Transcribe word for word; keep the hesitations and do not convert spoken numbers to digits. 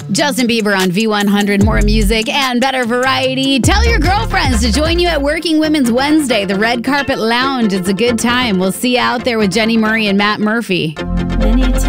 Justin Bieber on V one hundred. More music and better variety. Tell your girlfriends to join you at Working Women's Wednesday, the Red Carpet Lounge. It's a good time. We'll see you out there with Jenny Murray and Matt Murphy.